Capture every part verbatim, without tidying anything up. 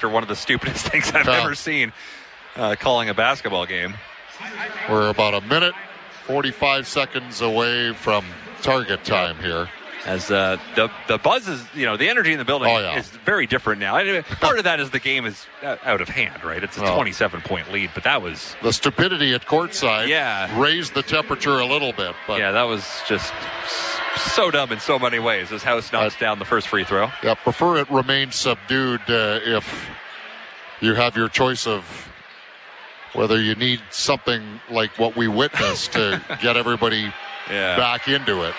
after one of the stupidest things I've yeah. ever seen uh, calling a basketball game. We're about a minute, forty-five seconds away from target time here. As uh, the the buzz is, you know, the energy in the building oh, yeah. is very different now. I mean, part of that is the game is out of hand, right? It's a well, twenty-seven point lead, but that was... The stupidity at courtside yeah. raised the temperature a little bit. But yeah, that was just so dumb in so many ways. As House knocks uh, down the first free throw. Yeah, prefer it remain subdued uh, if you have your choice of whether you need something like what we witnessed to get everybody yeah. back into it.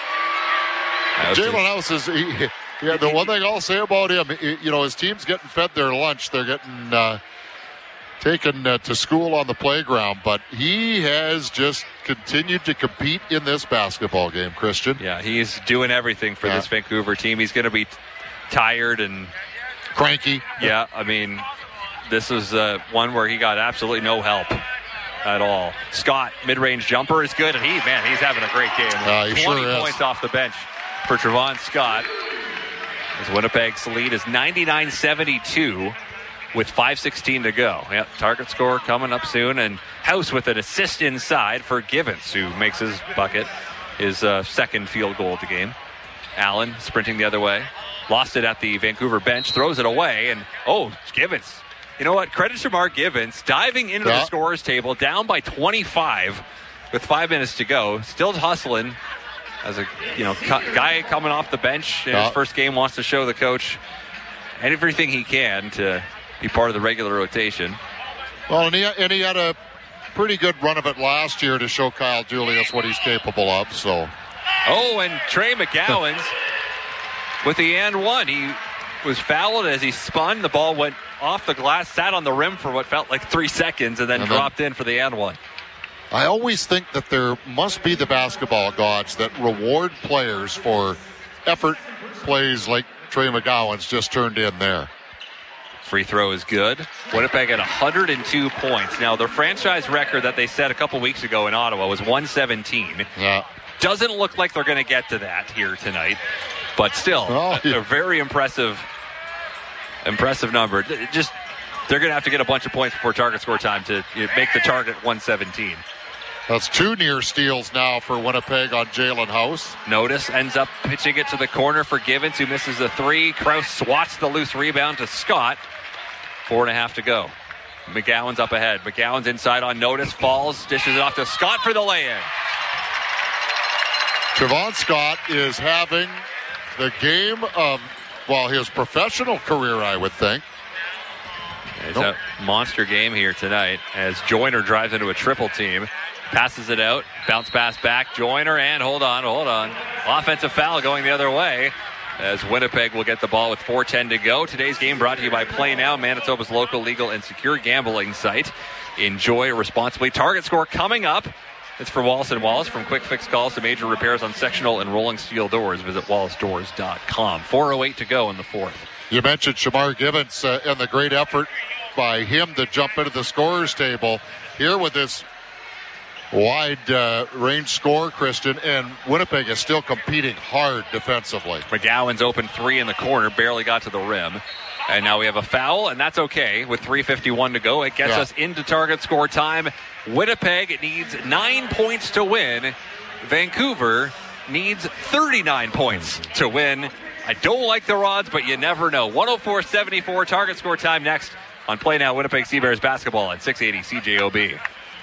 House Jalen House is, he, yeah, the one thing I'll say about him, you know, his team's getting fed their lunch. They're getting uh, taken uh, to school on the playground, but he has just continued to compete in this basketball game, Christian. Yeah, he's doing everything for yeah. this Vancouver team. He's going to be t- tired and cranky. Yeah, I mean, this is uh, one where he got absolutely no help at all. Scott, mid-range jumper is good, and he, man, he's having a great game. Uh, he twenty sure points is. off the bench for Trevon Scott. As Winnipeg's lead is ninety-nine seventy-two with five sixteen to go. Yep, target score coming up soon, and House with an assist inside for Givens, who makes his bucket, his uh, second field goal of the game. Allen sprinting the other way. Lost it at the Vancouver bench, throws it away, and oh, Givens. You know what? Credit to Mark Givens, diving into yeah. the scorer's table, down by twenty-five with five minutes to go. Still hustling as a you know cu- guy coming off the bench in yeah. his first game, wants to show the coach everything he can to be part of the regular rotation. Well, and he, and he had a pretty good run of it last year to show Kyle Julius what he's capable of. So, oh, and Trey McGowan's with the and one. He was fouled as he spun. The ball went off the glass, sat on the rim for what felt like three seconds, and then and dropped then, in for the and one. I always think that there must be the basketball gods that reward players for effort plays like Trey McGowan's just turned in there. Free throw is good. Winnipeg at one hundred two points. Now, their franchise record that they set a couple weeks ago in Ottawa was one seventeen. Yeah. Doesn't look like they're going to get to that here tonight. But still, oh, yeah. a, a very impressive impressive number. Just they're going to have to get a bunch of points before target score time to you know, make the target one seventeen. That's two near steals now for Winnipeg on Jalen House. Notice ends up pitching it to the corner for Givens, who misses the three. Krause swats the loose rebound to Scott. Four and a half to go. McGowan's up ahead. McGowan's inside on Notice, falls, dishes it off to Scott for the lay-in. Trevon Scott is having the game of, well, his professional career, I would think. It's nope. a monster game here tonight as Joyner drives into a triple team. Passes it out. Bounce pass back. Joyner and hold on, hold on. Offensive foul going the other way as Winnipeg will get the ball with four ten to go. Today's game brought to you by Play Now, Manitoba's local legal and secure gambling site. Enjoy responsibly. Target score coming up. It's for Wallace and Wallace. From quick fix calls to major repairs on sectional and rolling steel doors. Visit wallace doors dot com. four oh eight to go in the fourth. You mentioned Shamar Givens uh, and the great effort by him to jump into the scorer's table. Here with this wide uh, range score, Christian, and Winnipeg is still competing hard defensively. McGowan's open three in the corner, barely got to the rim. And now we have a foul, and that's okay with three fifty-one to go. It gets yeah. us into target score time. Winnipeg needs nine points to win. Vancouver needs thirty-nine points to win. I don't like the odds, but you never know. one oh four seventy-four target score time next on Play Now Winnipeg Sea Bears basketball at six eighty C J O B.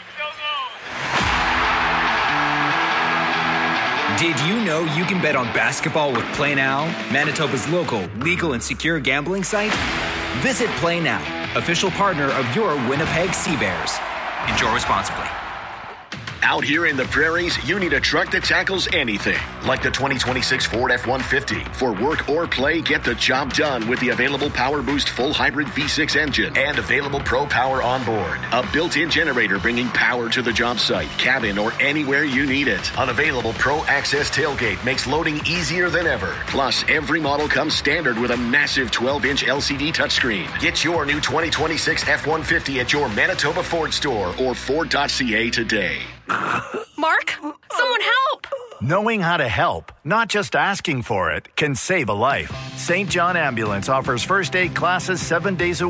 Did you know you can bet on basketball with Play Now, Manitoba's local, legal, and secure gambling site? Visit Play Now, official partner of your Winnipeg Sea Bears. Enjoy responsibly. Out here in the prairies, you need a truck that tackles anything, like the twenty twenty-six Ford F one fifty. For work or play, get the job done with the available Power Boost full hybrid V six engine and available Pro Power on board. A built-in generator bringing power to the job site, cabin, or anywhere you need it. An available Pro Access tailgate makes loading easier than ever. Plus, every model comes standard with a massive twelve-inch L C D touchscreen. Get your new twenty twenty-six F one fifty at your Manitoba Ford store or Ford dot C A today. Mark, someone help! Knowing how to help, not just asking for it, can save a life. Saint John Ambulance offers first aid classes seven days a week.